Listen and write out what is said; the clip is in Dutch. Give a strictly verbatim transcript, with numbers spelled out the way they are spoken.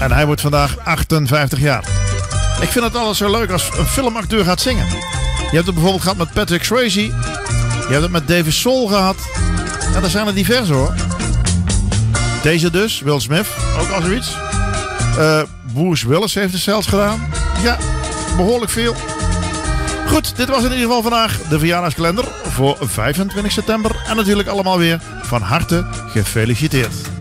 En hij wordt vandaag achtenvijftig jaar. Ik vind het altijd zo leuk als een filmacteur gaat zingen. Je hebt het bijvoorbeeld gehad met Patrick Swayze. Je hebt het met David Soul gehad. En er zijn er diverse hoor. Deze dus, Will Smith, ook al zoiets. Uh, Bruce Willis heeft het zelfs gedaan. Ja, behoorlijk veel. Goed, dit was in ieder geval vandaag de verjaardagskalender voor vijfentwintig september. En natuurlijk allemaal weer van harte gefeliciteerd.